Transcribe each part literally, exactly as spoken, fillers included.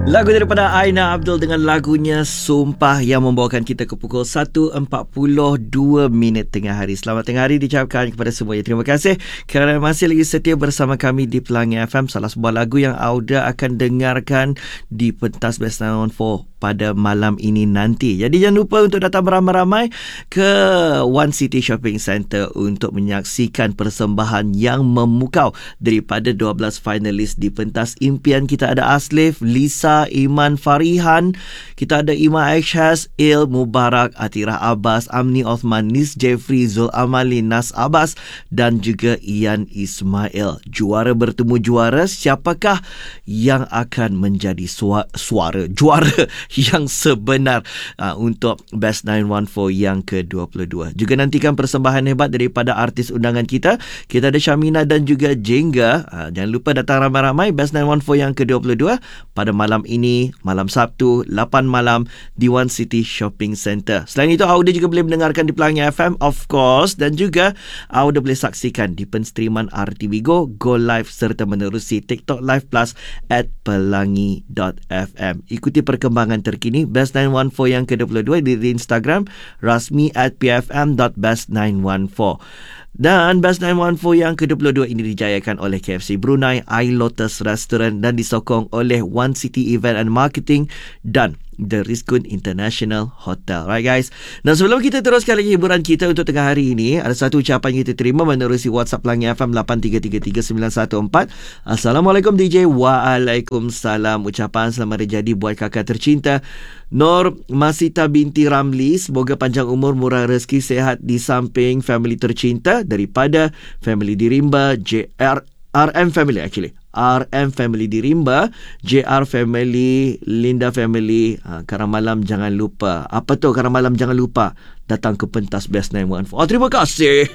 Lagu daripada Aina Abdul dengan lagunya Sumpah yang membawakan kita ke pukul satu empat puluh dua minit tengah hari. Selamat tengah hari diucapkan kepada semuanya. Terima kasih kerana masih lagi setia bersama kami di Pelangi F M. Salah sebuah lagu yang Auda akan dengarkan di pentas Best sembilan empat pada malam ini nanti. Jadi jangan lupa untuk datang beramai-ramai ke One City Shopping Centre untuk menyaksikan persembahan yang memukau daripada dua belas finalis di pentas impian. Kita ada Aslif, Lisa, Iman Farihan, kita ada Ima Aisyaz, Il Mubarak, Atirah Abbas, Amni Othman, Nis Jeffrey, Zul Amali, Nas Abbas dan juga Ian Ismail. Juara bertemu juara, siapakah yang akan menjadi suara, suara juara yang sebenar uh, untuk Best sembilan empat yang ke dua puluh dua. Juga nantikan persembahan hebat daripada artis undangan kita. Kita ada Syamina dan juga Jengga. Uh, jangan lupa datang ramai-ramai Best sembilan empat yang ke dua puluh dua pada malam ini, malam Sabtu, lapan malam di One City Shopping Centre. Selain itu, Auda juga boleh mendengarkan di Pelangi F M, of course, dan juga Auda boleh saksikan di penstreaman R T V Go, Go Live serta menerusi TikTok Live Plus at pelangi dot f m. Ikuti perkembangan terkini Best sembilan empat yang ke dua puluh dua di Instagram rasmi at p f m dot best sembilan empat. Dan Best sembilan empat yang ke dua puluh dua ini dijayakan oleh K F C Brunei, iLotus Restaurant dan disokong oleh One City Event and Marketing dan The Rizkun International Hotel. Right guys. Dan sebelum kita teruskan lagi hiburan kita untuk tengah hari ini, ada satu ucapan yang kita terima menerusi WhatsApp Pelangi F M lapan tiga tiga tiga sembilan satu empat. Assalamualaikum D J. Waalaikumsalam. Ucapan selamat hari jadi buat kakak tercinta Nur Masita binti Ramli. Semoga panjang umur, murah rezeki, sehat di samping family tercinta daripada family di Rimba, J R R M family actually. R M family di Rimba, J R family, Linda family. Ha, Karang malam jangan lupa. Apa tu karang malam jangan lupa? Datang ke pentas Best sembilan empat. Oh, terima kasih.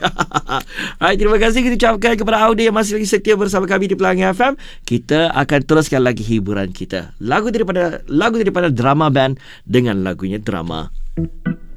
Hai, terima kasih kita ucapkan kepada Auda yang masih lagi setia bersama kami di Pelangi F M. Kita akan teruskan lagi hiburan kita. Lagu daripada lagu daripada Drama Band dengan lagunya Drama.